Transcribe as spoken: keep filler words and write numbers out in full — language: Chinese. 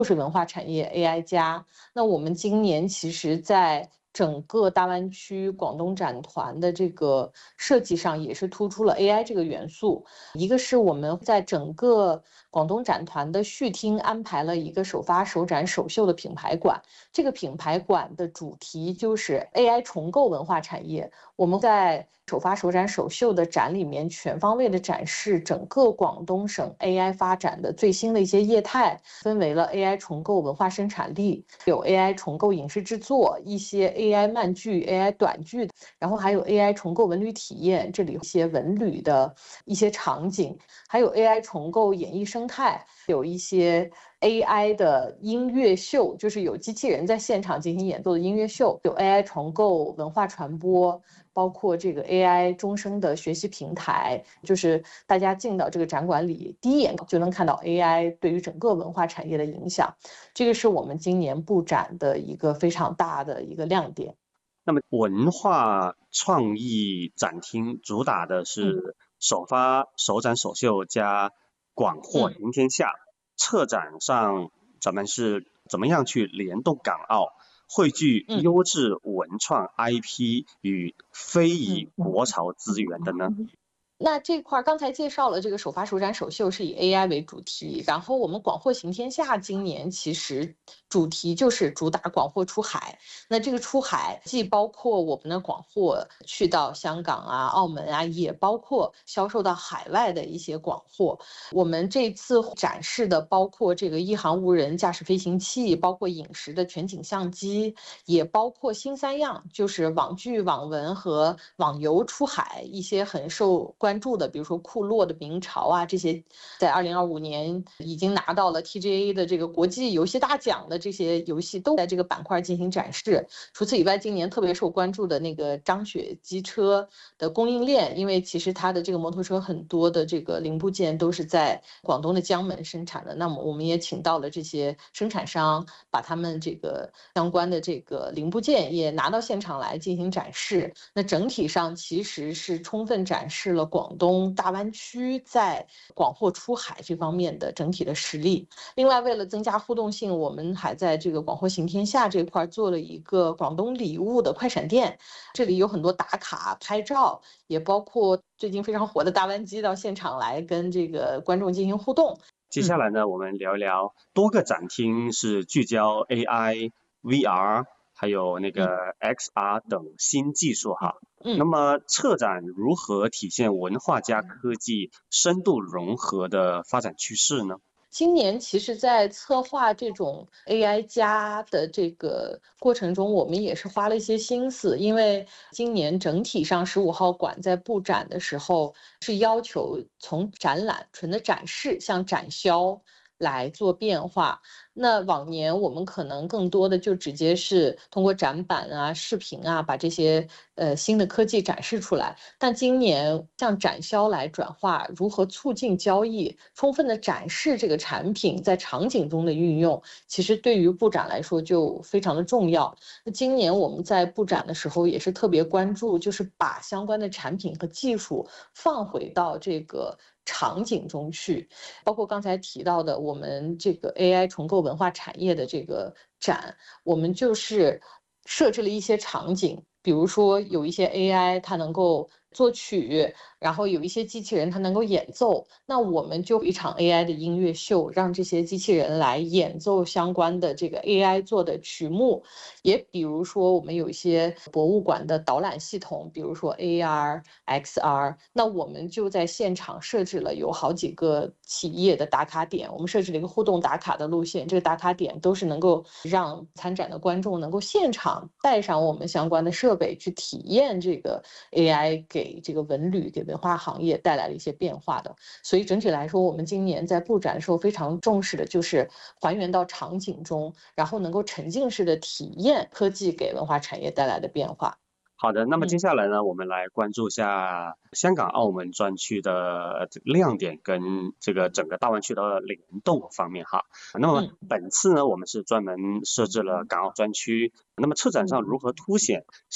就是文化产业 A I 加。那我们今年其实在整个大湾区广东展团的这个设计上也是突出了 A I 这个元素。一个是我们在整个广东展团的序厅安排了一个首发首展首秀的品牌馆，这个品牌馆的主题就是 A I 重构文化产业。我们在首发首展首秀的展里面全方位的展示整个广东省 A I 发展的最新的一些业态，分为了 A I 重构文化生产力，有 A I 重构影视制作，一些 A I 慢剧 A I 短剧，然后还有 A I 重构文旅体验，这里有一些文旅的一些场景，还有 A I 重构演艺生态，有一些 A I 的音乐秀，就是有机器人在现场进行演奏的音乐秀，有 A I 重构文化传播，包括这个 A I 终生的学习平台，就是大家进到这个展馆里，第一眼就能看到 A I 对于整个文化产业的影响，这个是我们今年布展的一个非常大的一个亮点。 那么文化创意展厅主打的是首发首展首秀加广货行天下，嗯、策展上咱们是怎么样去联动港澳，汇聚优质文创 I P 与非遗国潮资源的呢？嗯嗯那这块刚才介绍了这个首发首展首秀是以 A I 为主题，然后我们广货行天下今年其实主题就是主打广货出海。那这个出海既包括我们的广货去到香港啊、澳门啊，也包括销售到海外的一些广货。我们这次展示的包括这个一航无人驾驶飞行器，包括影视的全景相机，也包括新三样，就是网剧、网文和网游出海一些很受关注的，比如说库洛的明朝啊，这些在二零二五年已经拿到了 T G A 的这个国际游戏大奖的这些游戏都在这个板块进行展示。除此以外，今年特别受关注的那个张雪机车的供应链，因为其实它的这个摩托车很多的这个零部件都是在广东的江门生产的，那么我们也请到了这些生产商，把他们这个相关的这个零部件也拿到现场来进行展示。那整体上其实是充分展示了广东大湾区在广货出海这方面的整体的实力。另外，为了增加互动性，我们还在这个广货行天下这块做了一个广东礼物的快闪店，这里有很多打卡拍照，也包括最近非常火的大湾机到现场来跟这个观众进行互动。 接下来呢，我们聊一聊多个展厅是聚焦 A I、V R 还有那个 X R 等新技术哈。嗯、那么策展如何体现文化加科技深度融合的发展趋势呢？ 今年其实在策划这种 A I 加的这个过程中，我们也是花了一些心思，因为今年整体上十五号馆在布展的时候是要求从展览纯的展示向展销来做变化。那往年我们可能更多的就直接是通过展板啊、视频啊，把这些呃新的科技展示出来。但今年向展销来转化，如何促进交易，充分的展示这个产品在场景中的运用，其实对于布展来说就非常的重要。那今年我们在布展的时候也是特别关注，就是把相关的产品和技术放回到这个场景中去，包括刚才提到的我们这个 A I 重构文化产业的这个展，我们就是设置了一些场景，比如说有一些 A I 它能够作曲，然后有一些机器人它能够演奏，那我们就一场 A I 的音乐秀，让这些机器人来演奏相关的这个 A I 做的曲目。也比如说我们有一些博物馆的导览系统，比如说 A R、X R， 那我们就在现场设置了有好几个企业的打卡点，我们设置了一个互动打卡的路线，这个打卡点都是能够让参展的观众能够现场带上我们相关的设备去体验这个 A I 给这个文旅给文化行业带来了一些变化的。所以整体来说，我们今年在布展的时候非常重视的就是还原到场景中，然后能够沉浸式的体验科技给文化产业带来的变化。 好的，那么接下来呢，嗯、我们来关注一下香港、澳门专区的亮点跟这个整个大湾区的联动方面哈。那么本次呢，我们是专门设置了港澳专区，那么策展上如何凸显